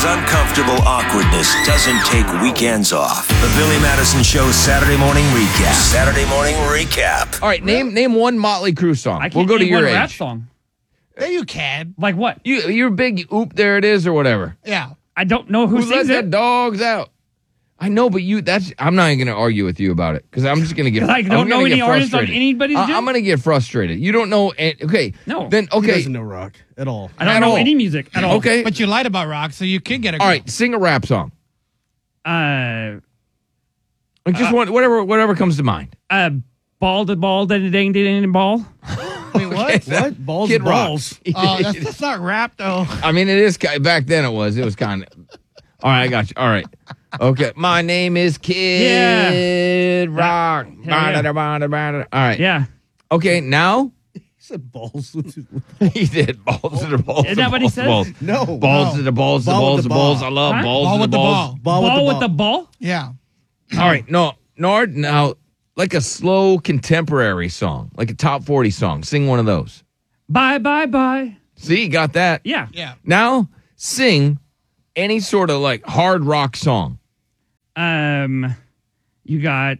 Because uncomfortable awkwardness doesn't take weekends off. The Billy Madison Show Saturday morning recap. Saturday morning recap. All right, name one Motley Crue song. I can't We'll go to name your one rap age. song. Yeah, you can. Like what? You're big. Oop, there it is, or whatever. Yeah. I don't know who Who let sings the it. dogs out? I know, but I'm not even going to argue with you about it because I'm just going to get. I don't I'm know gonna any get artists on frustrated. anybody's I'm gym? going to get frustrated. You don't know. Okay. No. Then He okay. doesn't know rock at all. I don't At know all. any music at all. Okay. But you lied about rock, so you can get a All right. Sing a rap song. Like just whatever comes to mind. Ball to ball, ding ding ding ball. Wait, what? What? Balls Kid and Rock. balls. Oh, that's not rap, though. I mean, it is back then. It was kind of. All right, I got you. All right. Okay. My name is Kid Rock. Yeah. All right. Yeah. Okay. Now He said balls. he did balls to the balls. Isn't that what he said? No. Balls to the balls. The Ball balls. with The the balls. ball. I love Huh? balls Ball to the with the balls. ball. Ball with the ball? Yeah. All right. No, Nard. Now, like a slow contemporary song, like a top 40 song. Sing one of those. Bye, bye, bye. See, you got that. Yeah. Yeah. Now sing any sort of like hard rock song. You got,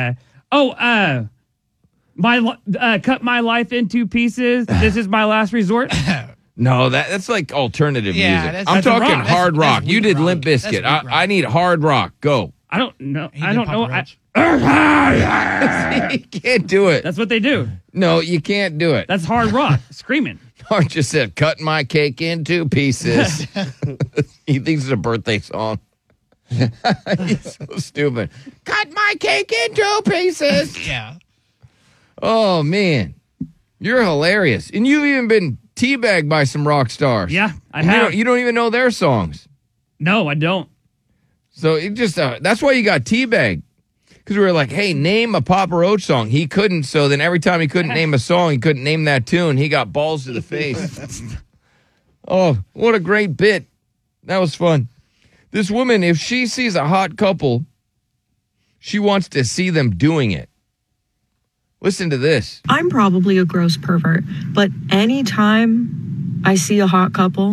cut my life into pieces. This is my last resort. No, that's like alternative Yeah, music. that's- I'm that's talking rock. hard That's rock. You weak did rock. Limp That's Bizkit. weak rock. I need hard rock. Go. I don't know. He I did don't know. Papa Roach. You can't do it. That's what they do. No, you can't do it. That's hard rock. Screaming. Nard just said, cut my cake into pieces. He thinks it's a birthday song. He's so stupid. Cut my cake into pieces. Yeah. Oh, man. You're hilarious. And you've even been teabagged by some rock stars. Yeah, I And have. You don't even know their songs. No, I don't. So it just that's why you got teabagged. Because we were like, hey, name a Papa Roach song. He couldn't, so then every time he couldn't name a song, he couldn't name that tune. He got balls to the face. Oh, what a great bit. That was fun. This woman, if she sees a hot couple, she wants to see them doing it. Listen to this. I'm probably a gross pervert, but anytime I see a hot couple,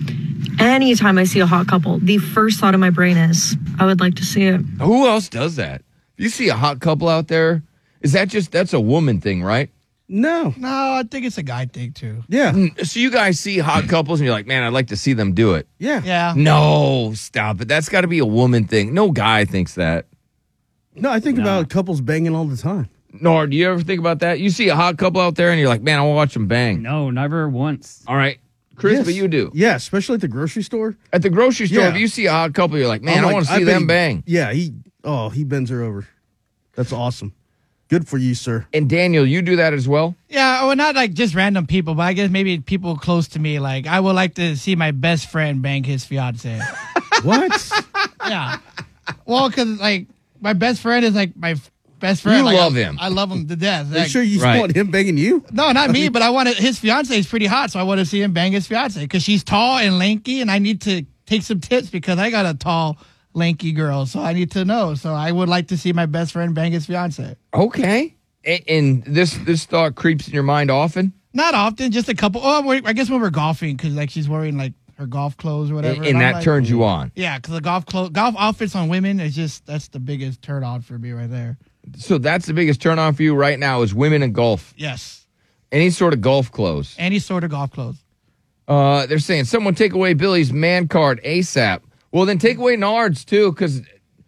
the first thought in my brain is, I would like to see it. Who else does that? If you see a hot couple out there, that's a woman thing, right? No. No, I think it's a guy thing, too. Yeah. So you guys see hot couples and you're like, man, I'd like to see them do it. Yeah. Yeah. No, stop it. That's got to be a woman thing. No guy thinks that. No, I think about couples banging all the time. Nor, do you ever think about that? You see a hot couple out there and you're like, man, I want to watch them bang. No, never once. All right. Chris, Yes. but you do. Yeah, especially at the grocery store. At the grocery store, Yeah. if you see a hot couple, you're like, man, I'm I like, want to I see bet them he- bang. Yeah, he bends her over. That's awesome. Good for you, sir. And Daniel, you do that as well? Yeah, well, not like just random people, but I guess maybe people close to me. Like, I would like to see my best friend bang his fiance. What? Yeah. Well, because, like, my best friend is, like, my best friend. You Like, love him. I love him to death. Are you Like, sure you Right. want him banging you? no, not me, but I want his fiance is pretty hot, so I want to see him bang his fiance because she's tall and lanky, and I need to take some tips because I got a tall, lanky girl, so I need to know. So I would like to see my best friend bang his fiance. Okay. And this thought creeps in your mind often? Not often, just a couple. I guess when we're golfing, because like she's wearing like her golf clothes or whatever, And I'm that like, turns you on. Yeah, because the golf outfits on women is that's the biggest turn on for me right there. So that's the biggest turn on for you right now is women in golf. Yes, Any sort of golf clothes. any sort of golf clothes. They're saying, someone take away Billy's man card ASAP. Well, then take away Nard's too, because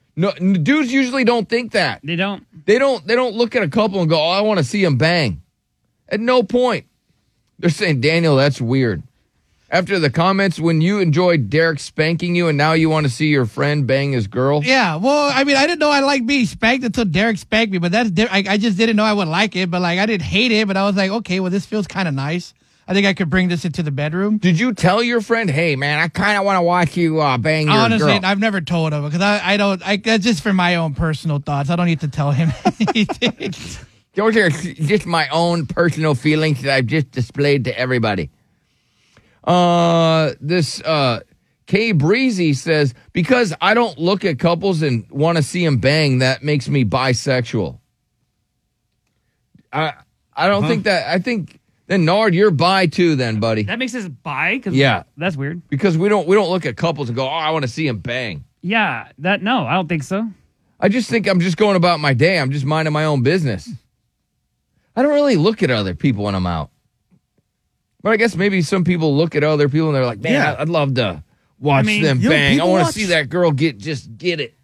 dudes usually don't think that. They don't. They don't look at a couple and go, oh, I want to see him bang. At no point. They're saying, Daniel, that's weird. After the comments, when you enjoyed Derek spanking you and now you want to see your friend bang his girl. Yeah, well, I mean, I didn't know I liked being spanked until Derek spanked me, but I just didn't know I would like it, but like I didn't hate it, but I was like, okay, well, this feels kind of nice. I think I could bring this into the bedroom. Did you tell your friend, hey, man, I kind of want to watch you bang your Honestly, girl? I've never told him because that's just for my own personal thoughts. I don't need to tell him anything. Those are just my own personal feelings that I've just displayed to everybody. This Kay Breezy says, because I don't look at couples and want to see them bang, that makes me bisexual. I don't think that. I think Then Nard, you're bi too, then, buddy. That makes us bi? Yeah. That's weird. Because we don't look at couples and go, oh, I want to see him bang. Yeah, no, I don't think so. I just think I'm just going about my day. I'm just minding my own business. I don't really look at other people when I'm out. But I guess maybe some people look at other people and they're like, man, Yeah. I'd love to watch them Yo, bang. I people want to watch- see that girl get it.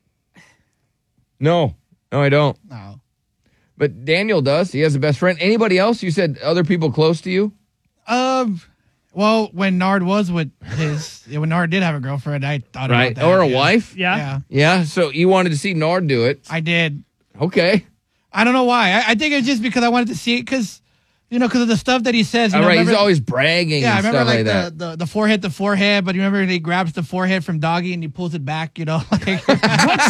No, I don't. No. But Daniel does. He has a best friend. Anybody else? You said other people close to you? Well, when Nard was with when Nard did have a girlfriend, I thought Right. about that. Or a yeah. wife? Yeah. Yeah, Yeah. So you wanted to see Nard do it. I did. Okay. I don't know why. I think it's just because I wanted to see it because of the stuff that he says. You All know, right. He's remember- always bragging Yeah, I and remember stuff like like that. the forehead to forehead, but you remember he grabs the forehead from Doggy and he pulls it back, like